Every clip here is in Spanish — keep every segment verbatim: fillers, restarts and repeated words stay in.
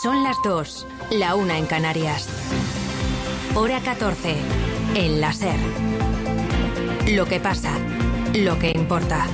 Son las dos, la una en Canarias. Hora catorce, en la SER. Lo que pasa, lo que importa.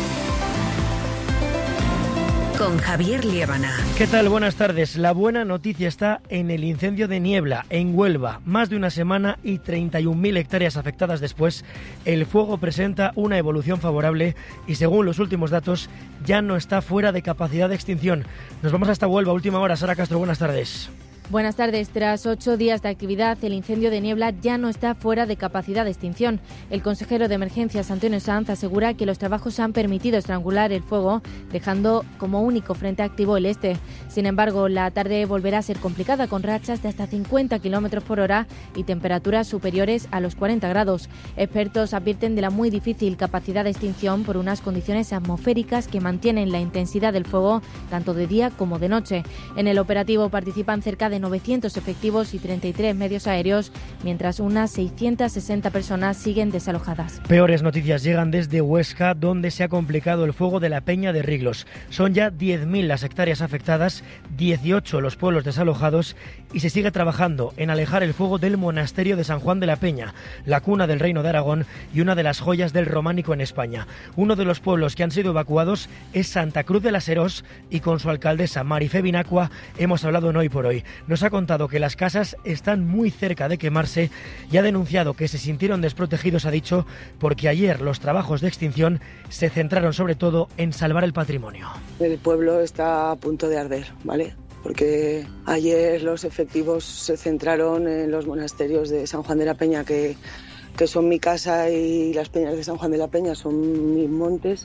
Con Javier Liébana. ¿Qué tal? Buenas tardes. La buena noticia está en el incendio de Niebla, en Huelva. Más de una semana y treinta y un mil hectáreas afectadas después, el fuego presenta una evolución favorable y, según los últimos datos, ya no está fuera de capacidad de extinción. Nos vamos hasta Huelva, última hora. Sara Castro, buenas tardes. Buenas tardes. Tras ocho días de actividad, el incendio de Niebla ya no está fuera de capacidad de extinción. El consejero de Emergencias, Antonio Sanz, asegura que los trabajos han permitido estrangular el fuego, dejando como único frente activo el este. Sin embargo, la tarde volverá a ser complicada, con rachas de hasta cincuenta kilómetros por hora y temperaturas superiores a los cuarenta grados. Expertos advierten de la muy difícil capacidad de extinción por unas condiciones atmosféricas que mantienen la intensidad del fuego tanto de día como de noche. En el operativo participan cerca de novecientos efectivos y treinta y tres medios aéreos, mientras unas seiscientas sesenta personas siguen desalojadas. Peores noticias llegan desde Huesca, donde se ha complicado el fuego de la Peña de Riglos. Son ya diez mil las hectáreas afectadas, dieciocho los pueblos desalojados y se sigue trabajando en alejar el fuego del monasterio de San Juan de la Peña, la cuna del Reino de Aragón y una de las joyas del románico en España. Uno de los pueblos que han sido evacuados es Santa Cruz de las Herós y con su alcaldesa Marifé Binacua hemos hablado en Hoy por Hoy. Nos ha contado que las casas están muy cerca de quemarse y ha denunciado que se sintieron desprotegidos, ha dicho, porque ayer los trabajos de extinción se centraron sobre todo en salvar el patrimonio. El pueblo está a punto de arder, ¿vale? Porque ayer los efectivos se centraron en los monasterios de San Juan de la Peña, que, que son mi casa, y las peñas de San Juan de la Peña son mis montes,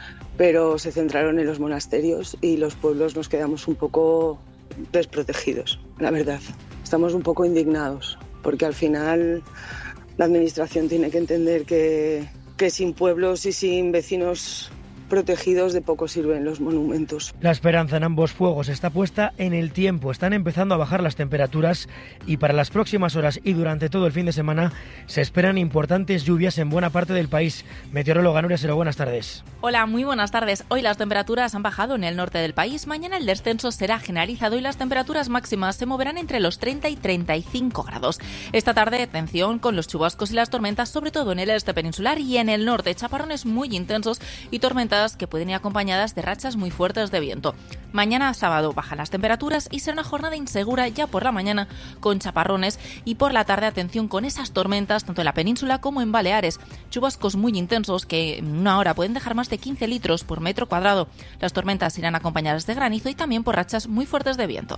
pero se centraron en los monasterios y los pueblos nos quedamos un poco desprotegidos, la verdad. Estamos un poco indignados, porque al final la administración tiene que entender que, que sin pueblos y sin vecinos protegidos de poco sirven los monumentos. La esperanza en ambos fuegos está puesta en el tiempo. Están empezando a bajar las temperaturas y para las próximas horas y durante todo el fin de semana se esperan importantes lluvias en buena parte del país. Meteoróloga Nuria Sero, buenas tardes. Hola, muy buenas tardes. Hoy las temperaturas han bajado en el norte del país. Mañana el descenso será generalizado y las temperaturas máximas se moverán entre los treinta y treinta y cinco grados. Esta tarde, atención con los chubascos y las tormentas, sobre todo en el este peninsular y en el norte. Chaparrones muy intensos y tormentas que pueden ir acompañadas de rachas muy fuertes de viento. Mañana sábado bajan las temperaturas y será una jornada insegura ya por la mañana con chaparrones y por la tarde atención con esas tormentas tanto en la península como en Baleares. Chubascos muy intensos que en una hora pueden dejar más de quince litros por metro cuadrado. Las tormentas irán acompañadas de granizo y también por rachas muy fuertes de viento.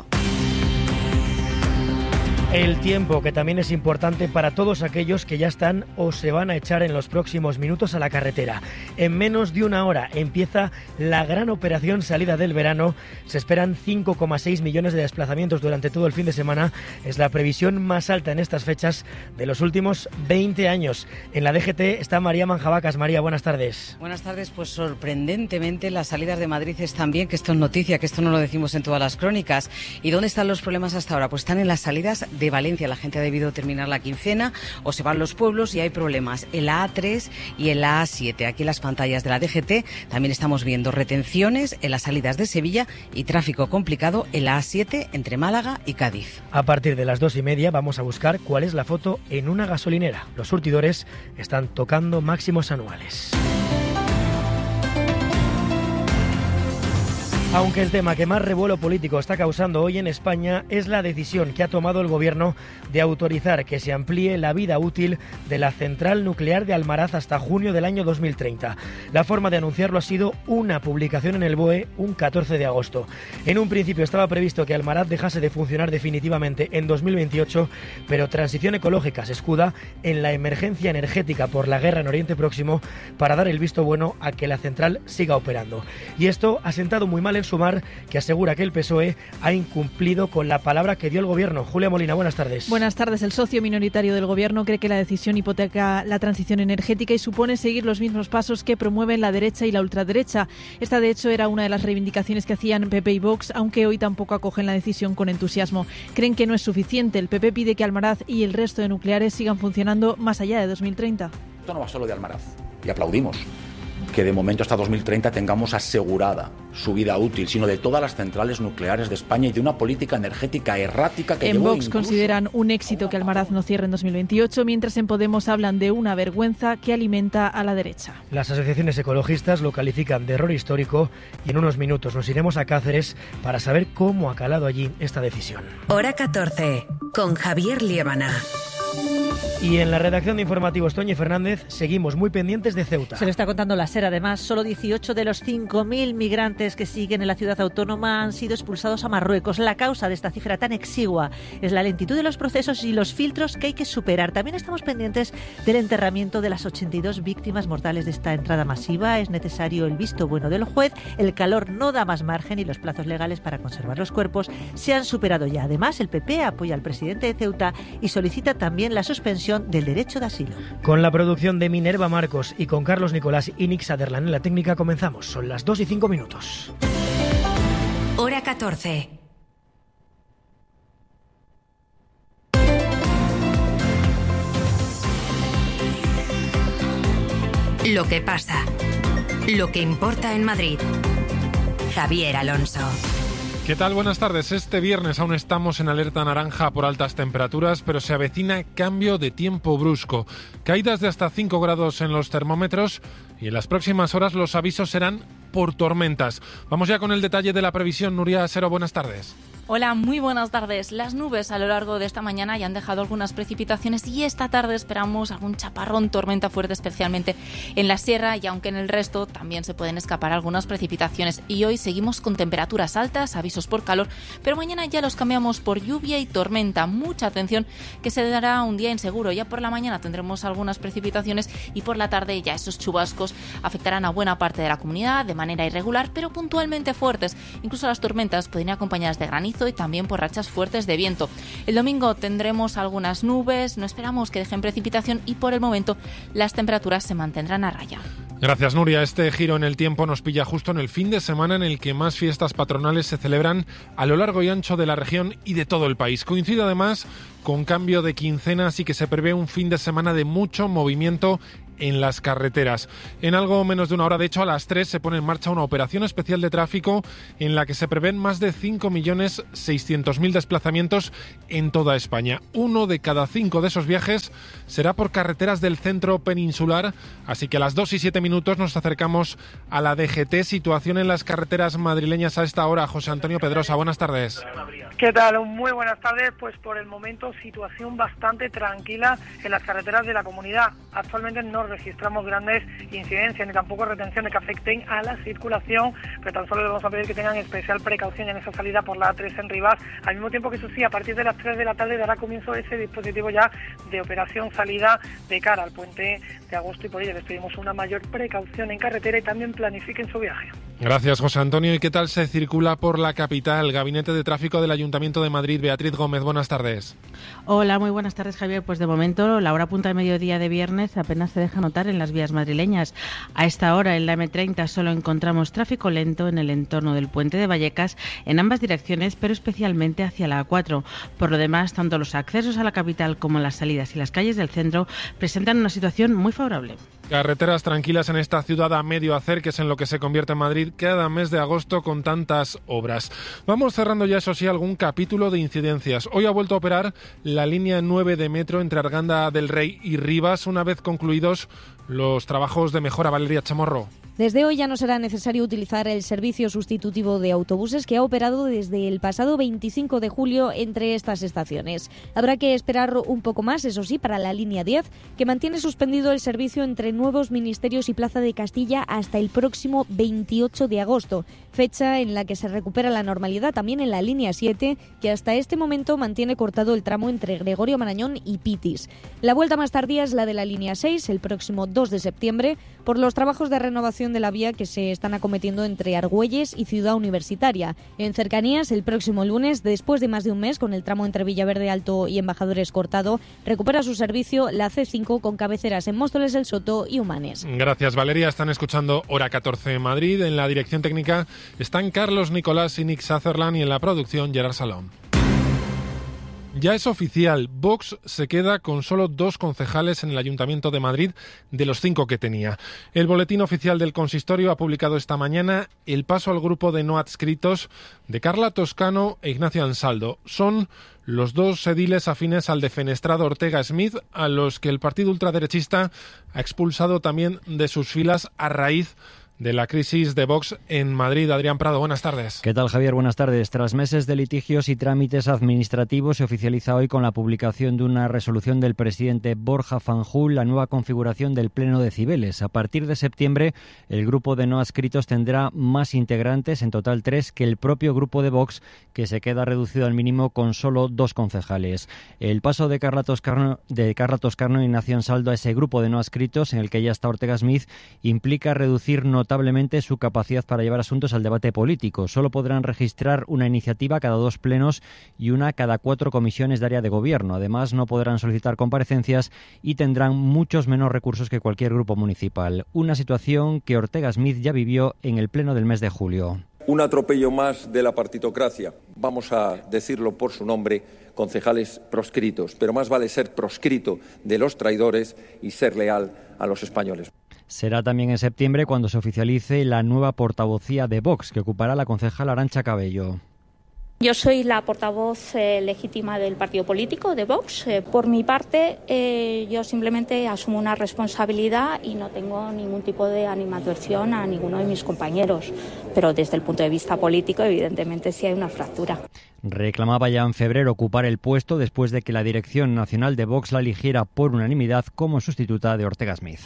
El tiempo, que también es importante para todos aquellos que ya están o se van a echar en los próximos minutos a la carretera. En menos de una hora empieza la gran operación salida del verano. Se esperan cinco coma seis millones de desplazamientos durante todo el fin de semana. Es la previsión más alta en estas fechas de los últimos veinte años. En la D G T está María Manjabacas. María, buenas tardes. Buenas tardes. Pues sorprendentemente las salidas de Madrid están bien, que esto es noticia, que esto no lo decimos en todas las crónicas. ¿Y dónde están los problemas hasta ahora? Pues están en las salidas de Valencia. La gente ha debido terminar la quincena o se van los pueblos y hay problemas en la A tres y en la A siete. Aquí en las pantallas de la D G T también estamos viendo retenciones en las salidas de Sevilla y tráfico complicado en la A siete entre Málaga y Cádiz. A partir de las dos y media vamos a buscar cuál es la foto en una gasolinera. Los surtidores están tocando máximos anuales. Aunque el tema que más revuelo político está causando hoy en España es la decisión que ha tomado el Gobierno de autorizar que se amplíe la vida útil de la central nuclear de Almaraz hasta junio del año dos mil treinta. La forma de anunciarlo ha sido una publicación en el B O E un catorce de agosto. En un principio estaba previsto que Almaraz dejase de funcionar definitivamente en dos mil veintiocho, pero Transición Ecológica se escuda en la emergencia energética por la guerra en Oriente Próximo para dar el visto bueno a que la central siga operando. Y esto ha sentado muy mal en Sumar, que asegura que el P S O E ha incumplido con la palabra que dio el Gobierno. Julia Molina, buenas tardes. Buenas tardes. El socio minoritario del Gobierno cree que la decisión hipoteca la transición energética y supone seguir los mismos pasos que promueven la derecha y la ultraderecha. Esta, de hecho, era una de las reivindicaciones que hacían P P y Vox, aunque hoy tampoco acogen la decisión con entusiasmo. Creen que no es suficiente. El P P pide que Almaraz y el resto de nucleares sigan funcionando más allá de dos mil treinta. Esto no va solo de Almaraz, y aplaudimos que de momento hasta dos mil treinta tengamos asegurada su vida útil, sino de todas las centrales nucleares de España y de una política energética errática que en llevó Vox incluso... consideran un éxito que Almaraz no cierre en dos mil veintiocho, mientras en Podemos hablan de una vergüenza que alimenta a la derecha. Las asociaciones ecologistas lo califican de error histórico y en unos minutos nos iremos a Cáceres para saber cómo ha calado allí esta decisión. Hora catorce, con Javier Liébana. Y en la redacción de informativos, Toñi Fernández, seguimos muy pendientes de Ceuta. Se lo está contando la SER. Además, solo dieciocho de los cinco mil migrantes que siguen en la ciudad autónoma han sido expulsados a Marruecos. La causa de esta cifra tan exigua es la lentitud de los procesos y los filtros que hay que superar. También estamos pendientes del enterramiento de las ochenta y dos víctimas mortales de esta entrada masiva. Es necesario el visto bueno del juez. El calor no da más margen y los plazos legales para conservar los cuerpos se han superado ya. Además, el P P apoya al presidente de Ceuta y solicita también la suspensión del derecho de asilo. Con la producción de Minerva Marcos y con Carlos Nicolás y Nick Sutherland en la técnica comenzamos. Son las dos y cinco minutos. Hora catorce. Lo que pasa. Lo que importa en Madrid. Javier Alonso. ¿Qué tal? Buenas tardes. Este viernes aún estamos en alerta naranja por altas temperaturas, pero se avecina cambio de tiempo brusco. Caídas de hasta cinco grados en los termómetros y en las próximas horas los avisos serán por tormentas. Vamos ya con el detalle de la previsión. Nuria Asero, buenas tardes. Hola, muy buenas tardes. Las nubes a lo largo de esta mañana ya han dejado algunas precipitaciones y esta tarde esperamos algún chaparrón, tormenta fuerte, especialmente en la sierra, y aunque en el resto también se pueden escapar algunas precipitaciones. Y hoy seguimos con temperaturas altas, avisos por calor, pero mañana ya los cambiamos por lluvia y tormenta. Mucha atención, que se dará un día inseguro. Ya por la mañana tendremos algunas precipitaciones y por la tarde ya esos chubascos afectarán a buena parte de la comunidad de manera irregular, pero puntualmente fuertes. Incluso las tormentas podrían acompañadas de granizo y también por rachas fuertes de viento. El domingo tendremos algunas nubes, no esperamos que dejen precipitación y por el momento las temperaturas se mantendrán a raya. Gracias, Nuria. Este giro en el tiempo nos pilla justo en el fin de semana en el que más fiestas patronales se celebran a lo largo y ancho de la región y de todo el país. Coincide además con cambio de quincena, así que se prevé un fin de semana de mucho movimiento en las carreteras. En algo menos de una hora, de hecho a las tres, se pone en marcha una operación especial de tráfico en la que se prevén más de cinco millones seiscientos mil desplazamientos en toda España. Uno de cada cinco de esos viajes será por carreteras del centro peninsular, así que a las dos y siete minutos nos acercamos a la D G T. Situación en las carreteras madrileñas a esta hora. José Antonio Pedrosa, buenas tardes. ¿Qué tal? Muy buenas tardes. Pues por el momento situación bastante tranquila en las carreteras de la comunidad. Actualmente no registramos grandes incidencias ni tampoco retenciones que afecten a la circulación, pero tan solo les vamos a pedir que tengan especial precaución en esa salida por la A tres en Rivas, al mismo tiempo que eso sí, a partir de las tres de la tarde dará comienzo ese dispositivo ya de operación salida de cara al puente de agosto y por ello les pedimos una mayor precaución en carretera y también planifiquen su viaje. Gracias, José Antonio. ¿Y qué tal se circula por la capital? Gabinete de Tráfico del Ayuntamiento de Madrid, Beatriz Gómez, buenas tardes. Hola, muy buenas tardes, Javier. Pues de momento la hora punta de mediodía de viernes apenas se deja notar en las vías madrileñas. A esta hora en la eme treinta solo encontramos tráfico lento en el entorno del puente de Vallecas en ambas direcciones, pero especialmente hacia la A cuatro. Por lo demás, tanto los accesos a la capital como las salidas y las calles del centro presentan una situación muy favorable. Carreteras tranquilas en esta ciudad a medio hacer, que es en lo que se convierte en Madrid cada mes de agosto con tantas obras. Vamos cerrando ya, eso sí, algún capítulo de incidencias. Hoy ha vuelto a operar la línea nueve de metro entre Arganda del Rey y Rivas, una vez concluidos los trabajos de mejora. Valeria Chamorro. Desde hoy ya no será necesario utilizar el servicio sustitutivo de autobuses que ha operado desde el pasado veinticinco de julio entre estas estaciones. Habrá que esperar un poco más, eso sí, para la línea diez, que mantiene suspendido el servicio entre Nuevos Ministerios y Plaza de Castilla hasta el próximo veintiocho de agosto, fecha en la que se recupera la normalidad también en la línea siete, que hasta este momento mantiene cortado el tramo entre Gregorio Marañón y Pitis. La vuelta más tardía es la de la línea seis, el próximo dos de septiembre, por los trabajos de renovación de la vía que se están acometiendo entre Argüelles y Ciudad Universitaria. En cercanías, el próximo lunes, después de más de un mes con el tramo entre Villaverde Alto y Embajadores cortado, recupera su servicio la ce cinco con cabeceras en Móstoles, El Soto y Humanes. Gracias, Valeria. Están escuchando Hora catorce en Madrid. En la dirección técnica están Carlos Nicolás y Nick Sutherland y en la producción Gerard Salón. Ya es oficial, Vox se queda con solo dos concejales en el Ayuntamiento de Madrid de los cinco que tenía. El boletín oficial del consistorio ha publicado esta mañana el paso al grupo de no adscritos de Carla Toscano e Ignacio Ansaldo. Son los dos ediles afines al defenestrado Ortega Smith, a los que el partido ultraderechista ha expulsado también de sus filas a raíz de la crisis de Vox en Madrid. Adrián Prado, buenas tardes. ¿Qué tal, Javier? Buenas tardes. Tras meses de litigios y trámites administrativos, se oficializa hoy con la publicación de una resolución del presidente Borja Fanjul la nueva configuración del Pleno de Cibeles. A partir de septiembre, el grupo de no adscritos tendrá más integrantes, en total tres, que el propio grupo de Vox, que se queda reducido al mínimo con solo dos concejales. El paso de Carla Toscano, de Carla Toscano y Ignacio Ansaldo a ese grupo de no adscritos, en el que ya está Ortega Smith, implica reducir notablemente notablemente su capacidad para llevar asuntos al debate político. Solo podrán registrar una iniciativa cada dos plenos y una cada cuatro comisiones de área de gobierno. Además, no podrán solicitar comparecencias y tendrán muchos menos recursos que cualquier grupo municipal. Una situación que Ortega Smith ya vivió en el pleno del mes de julio. Un atropello más de la partitocracia. Vamos a decirlo por su nombre, concejales proscritos. Pero más vale ser proscrito de los traidores y ser leal a los españoles. Será también en septiembre cuando se oficialice la nueva portavocía de Vox, que ocupará la concejal Arantxa Cabello. Yo soy la portavoz eh, legítima del partido político de Vox. Eh, por mi parte, eh, yo simplemente asumo una responsabilidad y no tengo ningún tipo de animadversión a ninguno de mis compañeros. Pero desde el punto de vista político, evidentemente, sí hay una fractura. Reclamaba ya en febrero ocupar el puesto después de que la dirección nacional de Vox la eligiera por unanimidad como sustituta de Ortega Smith.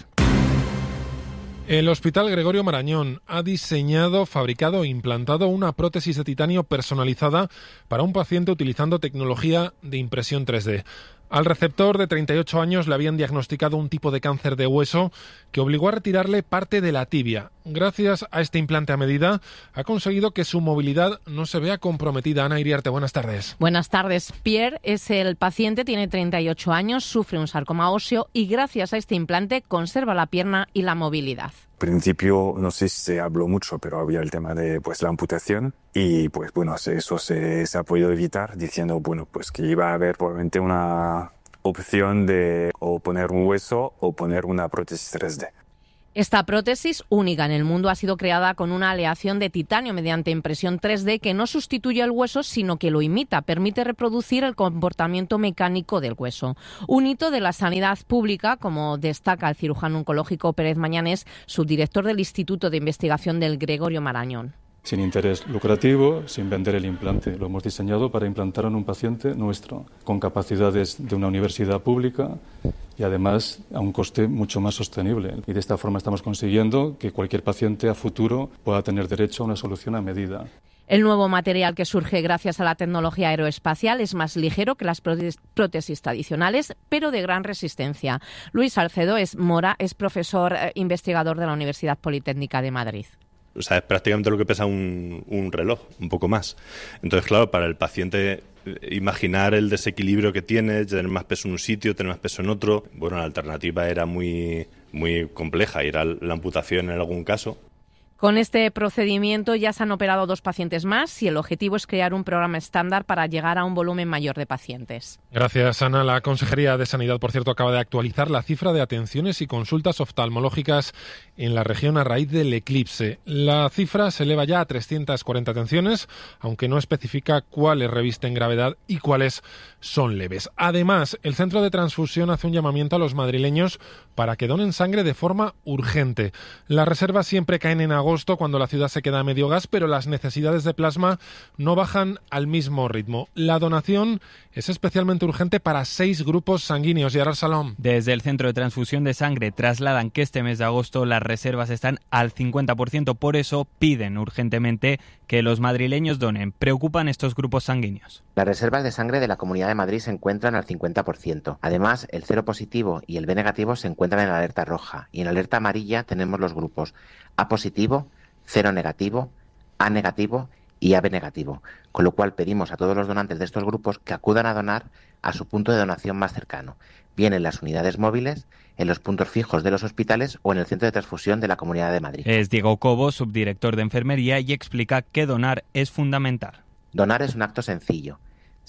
El Hospital Gregorio Marañón ha diseñado, fabricado e implantado una prótesis de titanio personalizada para un paciente utilizando tecnología de impresión tres D. Al receptor de treinta y ocho años le habían diagnosticado un tipo de cáncer de hueso que obligó a retirarle parte de la tibia. Gracias a este implante a medida, ha conseguido que su movilidad no se vea comprometida. Ana Iriarte, buenas tardes. Buenas tardes. Pierre es el paciente, tiene treinta y ocho años, sufre un sarcoma óseo y gracias a este implante conserva la pierna y la movilidad. Al principio, no sé si se habló mucho, pero había el tema de pues la amputación y pues bueno, eso se, se ha podido evitar diciendo bueno pues que iba a haber probablemente una opción de o poner un hueso o poner una prótesis tres D. Esta prótesis, única en el mundo, ha sido creada con una aleación de titanio mediante impresión tres D que no sustituye al hueso, sino que lo imita. Permite reproducir el comportamiento mecánico del hueso. Un hito de la sanidad pública, como destaca el cirujano oncológico Pérez Mañanés, subdirector del Instituto de Investigación del Gregorio Marañón. Sin interés lucrativo, sin vender el implante. Lo hemos diseñado para implantar en un paciente nuestro, con capacidades de una universidad pública y además a un coste mucho más sostenible. Y de esta forma estamos consiguiendo que cualquier paciente a futuro pueda tener derecho a una solución a medida. El nuevo material que surge gracias a la tecnología aeroespacial es más ligero que las prótesis tradicionales, pero de gran resistencia. Luis Salcedo es Mora, es profesor eh, investigador de la Universidad Politécnica de Madrid. O sea, es prácticamente lo que pesa un, un reloj, un poco más. Entonces, claro, para el paciente imaginar el desequilibrio que tiene, tener más peso en un sitio, tener más peso en otro, bueno, la alternativa era muy, muy compleja, era la amputación en algún caso. Con este procedimiento ya se han operado dos pacientes más y el objetivo es crear un programa estándar para llegar a un volumen mayor de pacientes. Gracias, Ana. La Consejería de Sanidad, por cierto, acaba de actualizar la cifra de atenciones y consultas oftalmológicas en la región a raíz del eclipse. La cifra se eleva ya a trescientas cuarenta atenciones, aunque no especifica cuáles revisten gravedad y cuáles son leves. Además, el Centro de Transfusión hace un llamamiento a los madrileños para que donen sangre de forma urgente. Las reservas siempre caen en agosto, cuando la ciudad se queda a medio gas, pero las necesidades de plasma no bajan al mismo ritmo. La donación es especialmente urgente para seis grupos sanguíneos. Yarar Salom. Desde el Centro de Transfusión de Sangre trasladan que este mes de agosto las reservas están al cincuenta por ciento. Por eso piden urgentemente que los madrileños donen. Preocupan estos grupos sanguíneos. Las reservas de sangre de la Comunidad de Madrid se encuentran al cincuenta por ciento. Además, el cero positivo y el B negativo se encuentran en la alerta roja. Y en la alerta amarilla tenemos los grupos A positivo, cero negativo, A negativo y A B negativo, con lo cual pedimos a todos los donantes de estos grupos que acudan a donar a su punto de donación más cercano, bien en las unidades móviles, en los puntos fijos de los hospitales o en el centro de transfusión de la Comunidad de Madrid. Es Diego Cobo, subdirector de Enfermería, y explica que donar es fundamental. Donar es un acto sencillo.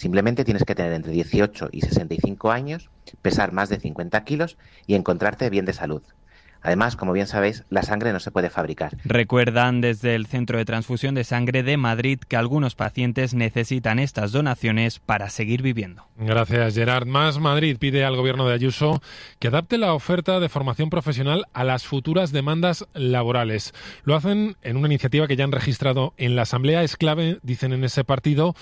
Simplemente tienes que tener entre dieciocho y sesenta y cinco años, pesar más de cincuenta kilos y encontrarte bien de salud. Además, como bien sabéis, la sangre no se puede fabricar. Recuerdan desde el Centro de Transfusión de Sangre de Madrid que algunos pacientes necesitan estas donaciones para seguir viviendo. Gracias, Gerard. Más Madrid pide al gobierno de Ayuso que adapte la oferta de formación profesional a las futuras demandas laborales. Lo hacen en una iniciativa que ya han registrado en la Asamblea. Es clave, dicen en ese partido,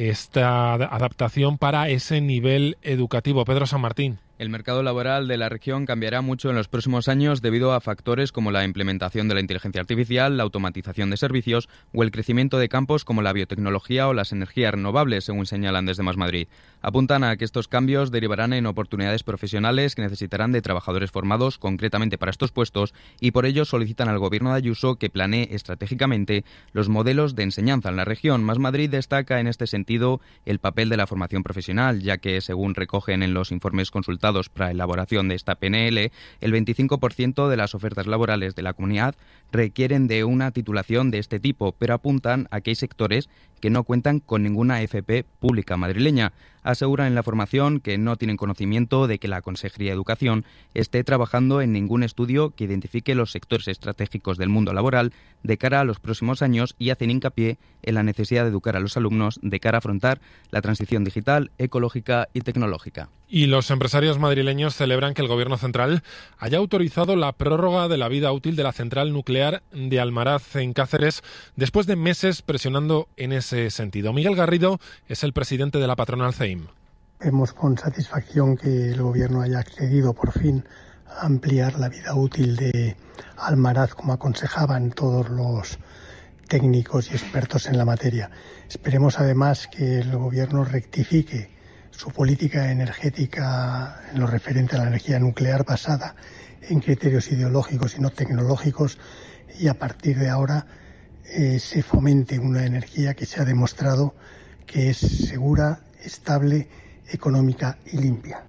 esta adaptación para ese nivel educativo. Pedro San Martín. El mercado laboral de la región cambiará mucho en los próximos años debido a factores como la implementación de la inteligencia artificial, la automatización de servicios o el crecimiento de campos como la biotecnología o las energías renovables, según señalan desde Más Madrid. Apuntan a que estos cambios derivarán en oportunidades profesionales que necesitarán de trabajadores formados concretamente para estos puestos y por ello solicitan al gobierno de Ayuso que planee estratégicamente los modelos de enseñanza en la región. Más Madrid destaca en este sentido el papel de la formación profesional, ya que, según recogen en los informes consultados para elaboración de esta P N L, el veinticinco por ciento de las ofertas laborales de la comunidad requieren de una titulación de este tipo, pero apuntan a que hay sectores que no cuentan con ninguna F P pública madrileña. Aseguran en la formación que no tienen conocimiento de que la Consejería de Educación esté trabajando en ningún estudio que identifique los sectores estratégicos del mundo laboral de cara a los próximos años y hacen hincapié en la necesidad de educar a los alumnos de cara a afrontar la transición digital, ecológica y tecnológica. Y los empresarios madrileños celebran que el Gobierno central haya autorizado la prórroga de la vida útil de la central nuclear de Almaraz en Cáceres después de meses presionando en ese sentido. Miguel Garrido es el presidente de la patronal C E I M. Vemos con satisfacción que el Gobierno haya accedido por fin a ampliar la vida útil de Almaraz, como aconsejaban todos los técnicos y expertos en la materia. Esperemos además que el Gobierno rectifique su política energética en lo referente a la energía nuclear basada en criterios ideológicos y no tecnológicos, y a partir de ahora eh, se fomente una energía que se ha demostrado que es segura, estable, económica y limpia.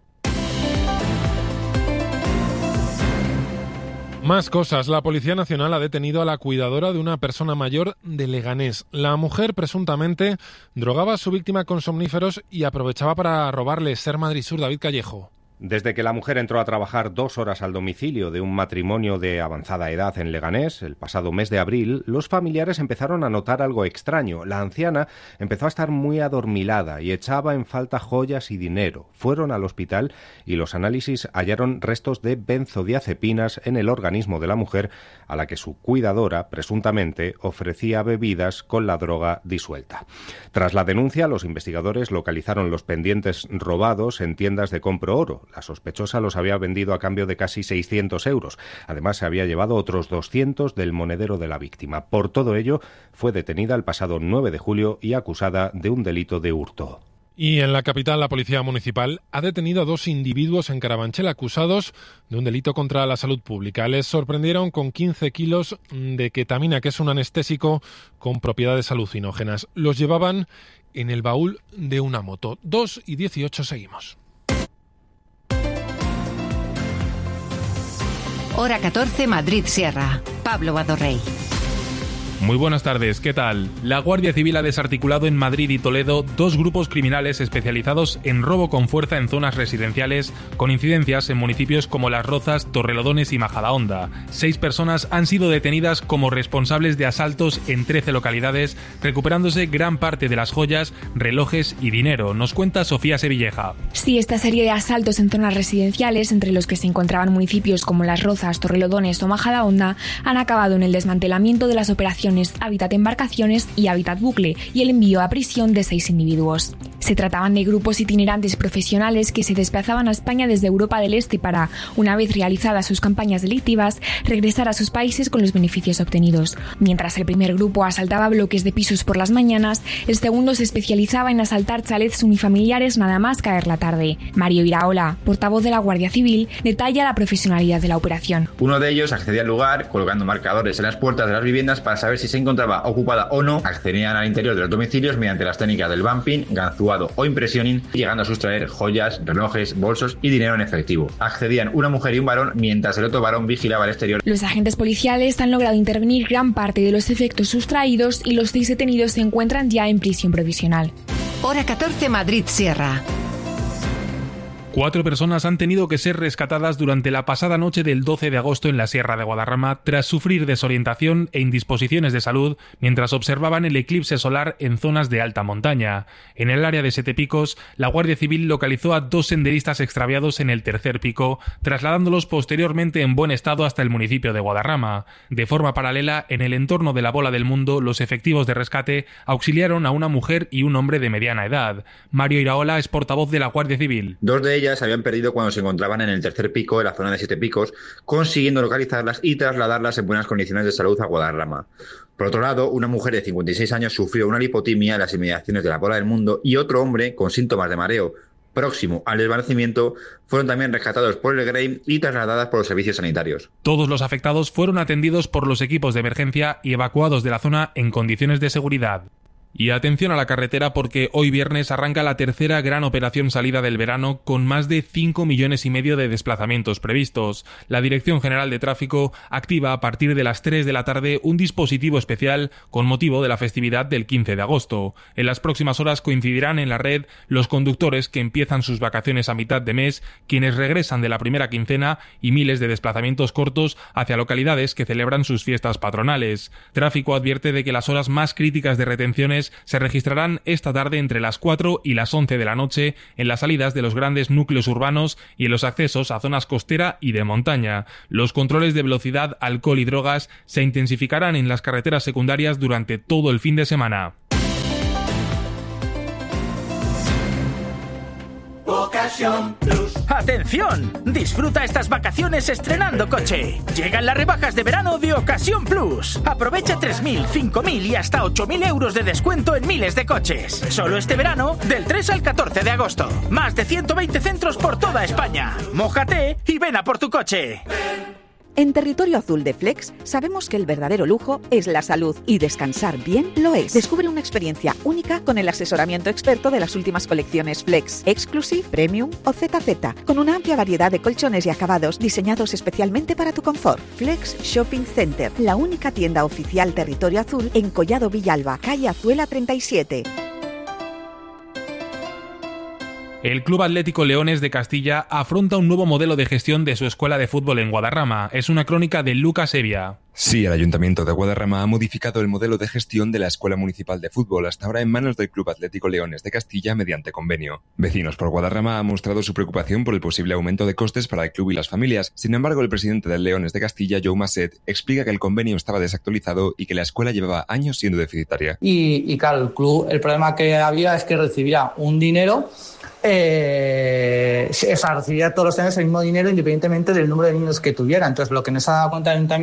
Más cosas. La Policía Nacional ha detenido a la cuidadora de una persona mayor de Leganés. La mujer presuntamente drogaba a su víctima con somníferos y aprovechaba para robarle. Ser Madrid Sur, David Callejo. Desde que la mujer entró a trabajar dos horas al domicilio de un matrimonio de avanzada edad en Leganés, el pasado mes de abril, los familiares empezaron a notar algo extraño. La anciana empezó a estar muy adormilada y echaba en falta joyas y dinero. Fueron al hospital y los análisis hallaron restos de benzodiazepinas en el organismo de la mujer, a la que su cuidadora, presuntamente, ofrecía bebidas con la droga disuelta. Tras la denuncia, los investigadores localizaron los pendientes robados en tiendas de compro oro. La sospechosa los había vendido a cambio de casi seiscientos euros. Además, se había llevado otros doscientos del monedero de la víctima. Por todo ello, fue detenida el pasado nueve de julio y acusada de un delito de hurto. Y en la capital, la Policía Municipal ha detenido a dos individuos en Carabanchel acusados de un delito contra la salud pública. Les sorprendieron con quince kilos de ketamina, que es un anestésico con propiedades alucinógenas. Los llevaban en el baúl de una moto. dos y dieciocho seguimos. Hora catorce, Madrid Sierra. Pablo Badorrey. Muy buenas tardes, ¿qué tal? La Guardia Civil ha desarticulado en Madrid y Toledo dos grupos criminales especializados en robo con fuerza en zonas residenciales, con incidencias en municipios como Las Rozas, Torrelodones y Majadahonda. Seis personas han sido detenidas como responsables de asaltos en trece localidades, recuperándose gran parte de las joyas, relojes y dinero. Nos cuenta Sofía Sevilleja. Sí, esta serie de asaltos en zonas residenciales, entre los que se encontraban municipios como Las Rozas, Torrelodones o Majadahonda, han acabado en el desmantelamiento de las operaciones Hábitat Embarcaciones y Hábitat Bucle y el envío a prisión de seis individuos. Se trataban de grupos itinerantes profesionales que se desplazaban a España desde Europa del Este para, una vez realizadas sus campañas delictivas, regresar a sus países con los beneficios obtenidos. Mientras el primer grupo asaltaba bloques de pisos por las mañanas, el segundo se especializaba en asaltar chalets unifamiliares nada más caer la tarde. Mario Iraola, portavoz de la Guardia Civil, detalla la profesionalidad de la operación. Uno de ellos accedía al lugar colocando marcadores en las puertas de las viviendas para saber si se encontraba ocupada o no. Accedían al interior de los domicilios mediante las técnicas del bumping, ganzúa o impresioning, llegando a sustraer joyas, relojes, bolsos y dinero en efectivo. Accedían una mujer y un varón, mientras el otro varón vigilaba el exterior. Los agentes policiales han logrado intervenir gran parte de los efectos sustraídos y los seis detenidos se encuentran ya en prisión provisional. Hora catorce, Madrid Sierra. Cuatro personas han tenido que ser rescatadas durante la pasada noche del doce de agosto en la Sierra de Guadarrama tras sufrir desorientación e indisposiciones de salud mientras observaban el eclipse solar en zonas de alta montaña. En el área de Siete Picos, la Guardia Civil localizó a dos senderistas extraviados en el tercer pico, trasladándolos posteriormente en buen estado hasta el municipio de Guadarrama. De forma paralela, en el entorno de la Bola del Mundo, los efectivos de rescate auxiliaron a una mujer y un hombre de mediana edad. Mario Iraola es portavoz de la Guardia Civil. Dos de ellas se habían perdido cuando se encontraban en el tercer pico de la zona de Siete Picos, consiguiendo localizarlas y trasladarlas en buenas condiciones de salud a Guadarrama. Por otro lado, una mujer de cincuenta y seis años sufrió una lipotimia en las inmediaciones de la Bola del Mundo y otro hombre con síntomas de mareo próximo al desvanecimiento fueron también rescatados por el Grey y trasladadas por los servicios sanitarios. Todos los afectados fueron atendidos por los equipos de emergencia y evacuados de la zona en condiciones de seguridad. Y atención a la carretera porque hoy viernes arranca la tercera gran operación salida del verano con más de cinco millones y medio de desplazamientos previstos. La Dirección General de Tráfico activa a partir de las tres de la tarde un dispositivo especial con motivo de la festividad del quince de agosto. En las próximas horas coincidirán en la red los conductores que empiezan sus vacaciones a mitad de mes, quienes regresan de la primera quincena y miles de desplazamientos cortos hacia localidades que celebran sus fiestas patronales. Tráfico advierte de que las horas más críticas de retenciones se registrarán esta tarde entre las cuatro y las once de la noche en las salidas de los grandes núcleos urbanos y en los accesos a zonas costera y de montaña. Los controles de velocidad, alcohol y drogas se intensificarán en las carreteras secundarias durante todo el fin de semana. Ocasión Plus. ¡Atención! Disfruta estas vacaciones estrenando coche. Llegan las rebajas de verano de Ocasión Plus. Aprovecha tres mil, cinco mil y hasta ocho mil euros de descuento en miles de coches. Solo este verano, del tres al catorce de agosto. Más de ciento veinte centros por toda España. Mójate y ven a por tu coche. En Territorio Azul de Flex sabemos que el verdadero lujo es la salud y descansar bien lo es. Descubre una experiencia única con el asesoramiento experto de las últimas colecciones Flex, Exclusive, Premium o Z Z, con una amplia variedad de colchones y acabados diseñados especialmente para tu confort. Flex Shopping Center, la única tienda oficial Territorio Azul en Collado Villalba, calle Azuela treinta y siete. El Club Atlético Leones de Castilla afronta un nuevo modelo de gestión de su escuela de fútbol en Guadarrama. Es una crónica de Lucas Evia. Sí, el Ayuntamiento de Guadarrama ha modificado el modelo de gestión de la Escuela Municipal de Fútbol, hasta ahora en manos del Club Atlético Leones de Castilla mediante convenio. Vecinos por Guadarrama han mostrado su preocupación por el posible aumento de costes para el club y las familias. Sin embargo, el presidente del Leones de Castilla, Joe Masset, explica que el convenio estaba desactualizado y que la escuela llevaba años siendo deficitaria. Y, y claro, el club, el problema que había es que recibía un dinero, eh, o sea, recibía todos los años el mismo dinero independientemente del número de niños que tuviera. Entonces, lo que nos ha dado cuenta el Ayuntamiento